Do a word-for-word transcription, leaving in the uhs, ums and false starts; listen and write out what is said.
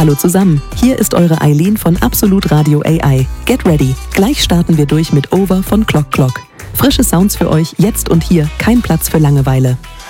Hallo zusammen, hier ist eure Eileen von Absolut Radio A I. Get ready, gleich starten wir durch mit Over von Clock Clock. Frische Sounds für euch, jetzt und hier, kein Platz für Langeweile.